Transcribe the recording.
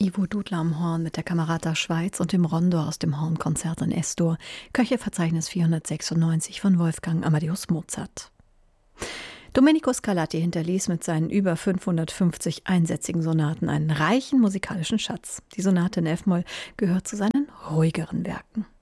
Ivo Dudler am Horn mit der Camerata Schweiz und dem Rondo aus dem Hornkonzert in S-Dur, Köchelverzeichnis 496 von Wolfgang Amadeus Mozart. Domenico Scarlatti hinterließ mit seinen über 550 einsätzigen Sonaten einen reichen musikalischen Schatz. Die Sonate in F-Moll gehört zu seinen ruhigeren Werken.